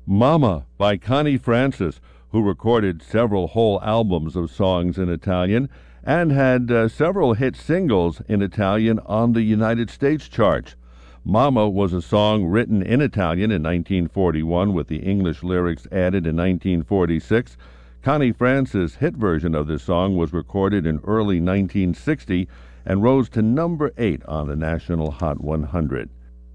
Mama by Connie Francis, who recorded several whole albums of songs in Italian and had several hit singles in Italian on the United States charts. Mama was a song written in Italian in 1941 with the English lyrics added in 1946. Connie Francis' hit version of this song was recorded in early 1960 and rose to number 8 on the National Hot 100.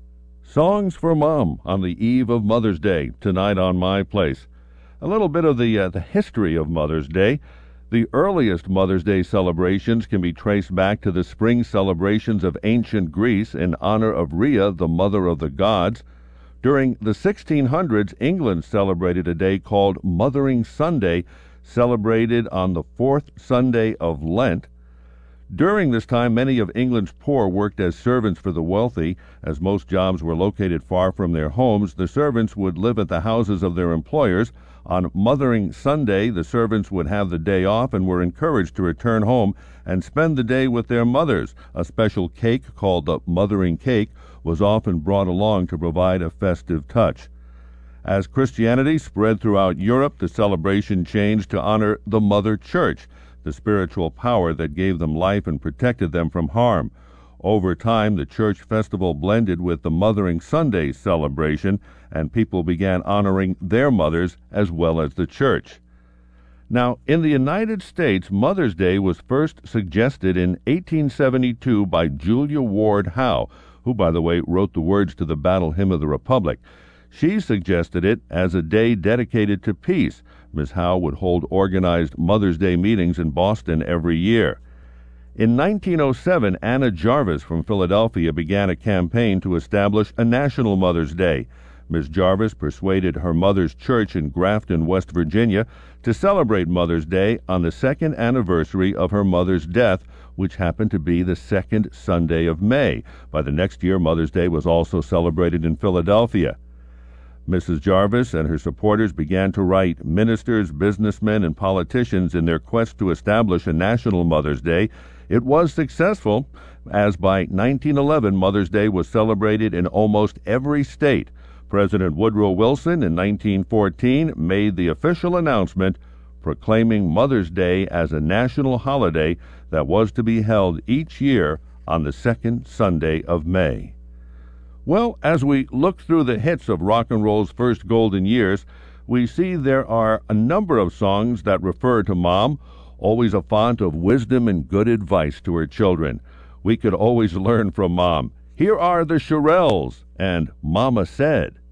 Songs for Mom on the eve of Mother's Day, tonight on My Place. A little bit of the history of Mother's Day. The earliest Mother's Day celebrations can be traced back to the spring celebrations of ancient Greece in honor of Rhea, the mother of the gods. During the 1600s, England celebrated a day called Mothering Sunday, celebrated on the fourth Sunday of Lent. During this time, many of England's poor worked as servants for the wealthy. As most jobs were located far from their homes, the servants would live at the houses of their employers. On Mothering Sunday, the servants would have the day off and were encouraged to return home and spend the day with their mothers. A special cake called the Mothering Cake was often brought along to provide a festive touch. As Christianity spread throughout Europe, the celebration changed to honor the Mother Church, the spiritual power that gave them life and protected them from harm. Over time, the church festival blended with the Mothering Sunday celebration, and people began honoring their mothers as well as the church. Now, in the United States, Mother's Day was first suggested in 1872 by Julia Ward Howe, who, by the way, wrote the words to the Battle Hymn of the Republic. She suggested it as a day dedicated to peace. Ms. Howe would hold organized Mother's Day meetings in Boston every year. In 1907, Anna Jarvis from Philadelphia began a campaign to establish a National Mother's Day. Ms. Jarvis persuaded her mother's church in Grafton, West Virginia, to celebrate Mother's Day on the second anniversary of her mother's death, which happened to be the second Sunday of May. By the next year, Mother's Day was also celebrated in Philadelphia. Mrs. Jarvis and her supporters began to write ministers, businessmen, and politicians in their quest to establish a National Mother's Day. It was successful, as by 1911 Mother's Day was celebrated in almost every state. President Woodrow Wilson in 1914 made the official announcement proclaiming Mother's Day as a national holiday that was to be held each year on the second Sunday of May. Well, as we look through the hits of rock and roll's first golden years, we see there are a number of songs that refer to Mom, always a font of wisdom and good advice to her children. We could always learn from Mom. Here are the Shirelles and Mama Said.